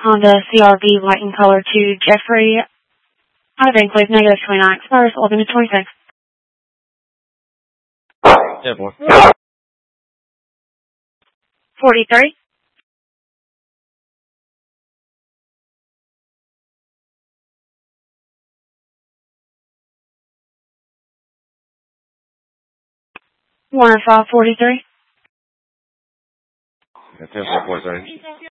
Honda CRV white in color to Jeffrey out of enclave negative 29, expires 11-26. Yeah, boy. 43. Warner 543. Yeah, 10-43.